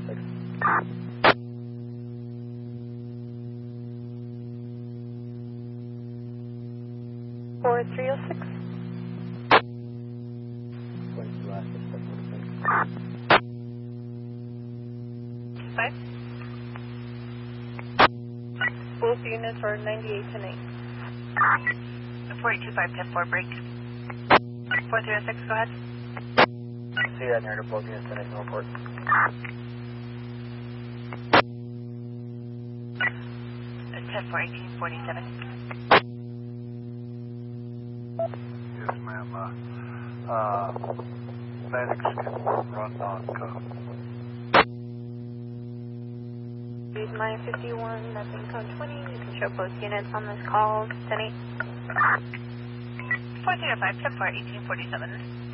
506. 4306. Going to last 646. 5. Both units are 98-10-8. 4825-10-4, break. 4306, go ahead. See you at near to both units, 10-8, no report. 10-4-1847. Yes, ma'am. Medics can run non-com. Use 951, nothing code 20. You can show both units on this call, 10-8. 4305, 10-4-1847.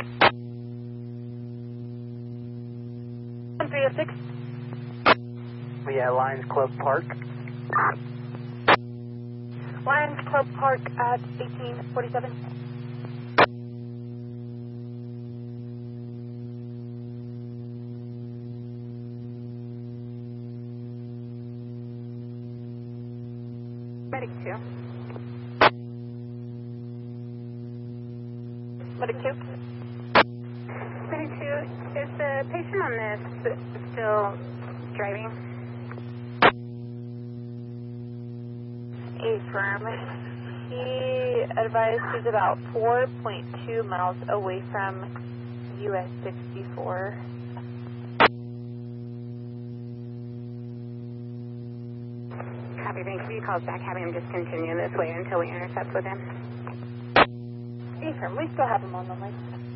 1306. We at Lions Club Park. Lions Club Park at 1847. Medic 2. Medic 2. Medic 2, is the patient on this still driving? Affirm. He advised he's about 4.2 miles away from US 64. Copy, thanks. If he calls back, having him just continue this way until we intercept with him. Affirm, we still have him on the list.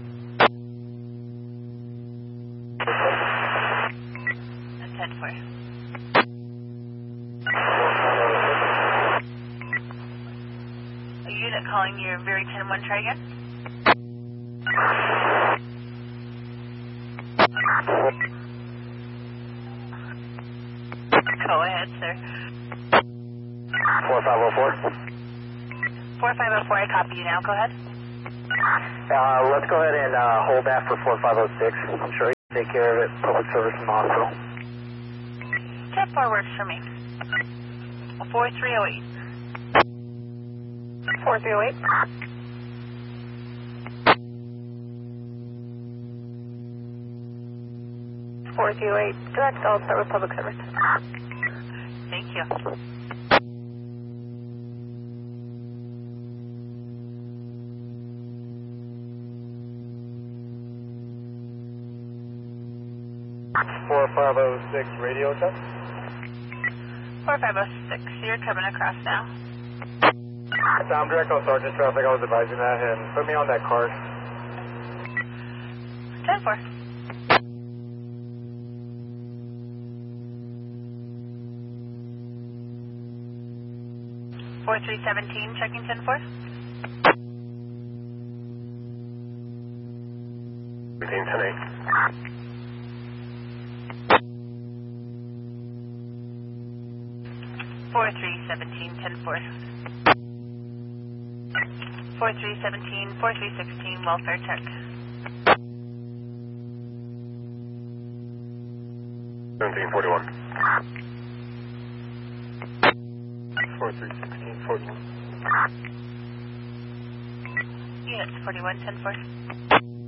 That's 10-4. A unit calling you, very 10-1, try again. Go ahead, sir. 4504. 4504, I copy you now. Go ahead. Let's go ahead and hold that for 4506. I'm sure you can take care of it. Public service in the hospital. 10-4 works for me. 4308. 4308. 4308. Direct, I'll start with public service. Thank you. Four 506 radio check. 4506, you're coming across now. Tom Directo, Sergeant Traffic, I was advising that, and put me on that card. 10-4. 4317, checking 10-4. 18-10-8. 4317, 10-4. 4317, 4316, welfare check. 1741. 4316, 41. Units 41, 10-4.